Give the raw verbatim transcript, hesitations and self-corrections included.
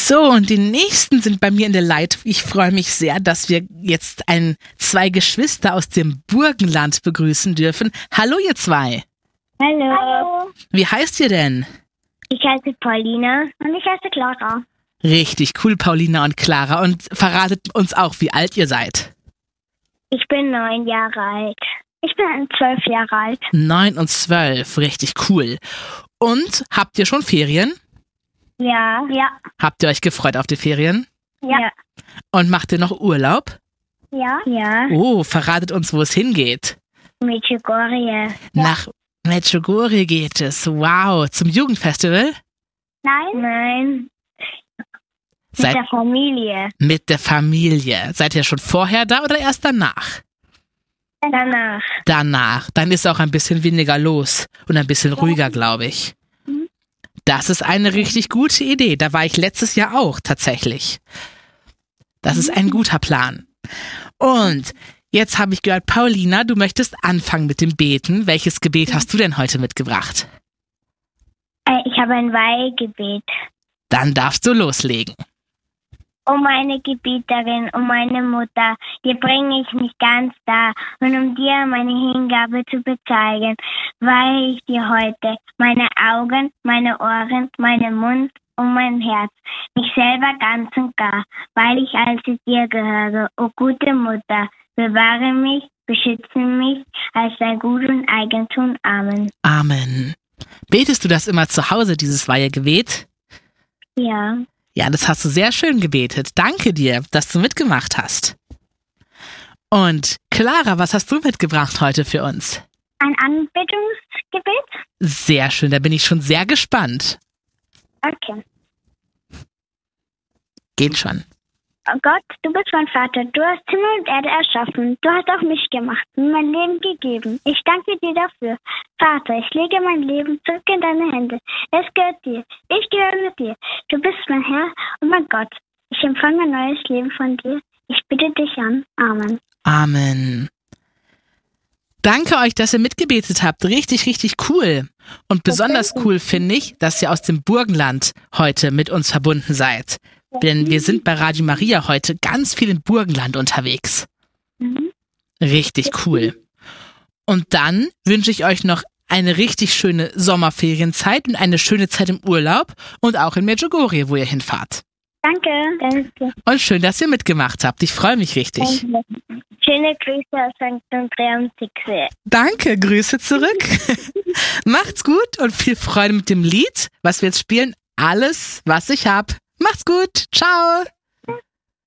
So, und die nächsten sind bei mir in der Leitung. Ich freue mich sehr, dass wir jetzt ein, zwei Geschwister aus dem Burgenland begrüßen dürfen. Hallo, ihr zwei. Hallo. Hallo. Wie heißt ihr denn? Ich heiße Paulina und ich heiße Clara. Richtig cool, Paulina und Clara. Und verratet uns auch, wie alt ihr seid. Ich bin neun Jahre alt. Ich bin zwölf Jahre alt. Neun und zwölf, richtig cool. Und habt ihr schon Ferien? Ja. Ja. Habt ihr euch gefreut auf die Ferien? Ja. Und macht ihr noch Urlaub? Ja. Ja. Oh, verratet uns, wo es hingeht. Medjugorje. Nach Medjugorje geht es. Wow. Zum Jugendfestival? Nein. Nein. Mit Seid der Familie. Mit der Familie. Seid ihr schon vorher da oder erst danach? Danach. Danach. Dann ist auch ein bisschen weniger los und ein bisschen ruhiger, glaube ich. Das ist eine richtig gute Idee. Da war ich letztes Jahr auch tatsächlich. Das ist ein guter Plan. Und jetzt habe ich gehört, Paulina, du möchtest anfangen mit dem Beten. Welches Gebet hast du denn heute mitgebracht? Ich habe ein Weihgebet. Dann darfst du loslegen. Um meine Gebieterin, um meine Mutter, dir bringe ich mich ganz dar und um dir meine Hingabe zu bezeigen, weihe ich dir heute meine Augen, meine Ohren, meinen Mund und mein Herz, mich selber ganz und gar, weil ich also dir gehöre, o gute Mutter, bewahre mich, beschütze mich als dein Gut und Eigentum. Amen. Amen. Betest du das immer zu Hause, dieses Weihegebet? Ja. Ja, das hast du sehr schön gebetet. Danke dir, dass du mitgemacht hast. Und Clara, was hast du mitgebracht heute für uns? Ein Anbetungsgebet? Sehr schön, da bin ich schon sehr gespannt. Okay. Geht schon. Oh Gott, du bist mein Vater. Du hast Himmel und Erde erschaffen. Du hast auch mich gemacht und mein Leben gegeben. Ich danke dir dafür. Vater, ich lege mein Leben zurück in deine Hände. Es gehört dir. Ich gehöre dir. Du bist mein Herr und mein Gott. Ich empfange ein neues Leben von dir. Ich bitte dich an. Amen. Amen. Danke euch, dass ihr mitgebetet habt. Richtig, richtig cool. Und besonders cool finde ich, dass ihr aus dem Burgenland heute mit uns verbunden seid. Denn wir sind bei Radio Maria heute ganz viel im Burgenland unterwegs. Mhm. Richtig cool. Und dann wünsche ich euch noch eine richtig schöne Sommerferienzeit und eine schöne Zeit im Urlaub und auch in Medjugorje, wo ihr hinfahrt. Danke. Danke. Und schön, dass ihr mitgemacht habt. Ich freue mich richtig. Danke. Schöne Grüße aus Sankt Andrea und Siegse. Danke, Grüße zurück. Macht's gut und viel Freude mit dem Lied, was wir jetzt spielen. Alles, was ich hab. Macht's gut. Ciao.